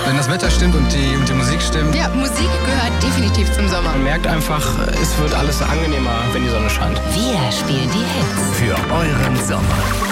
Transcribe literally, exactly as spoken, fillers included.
Wenn das Wetter stimmt und die, und die Musik stimmt. Ja, Musik gehört definitiv zum Sommer. Man merkt einfach, es wird alles angenehmer, wenn die Sonne scheint. Wir spielen die Hits für euren Sommer.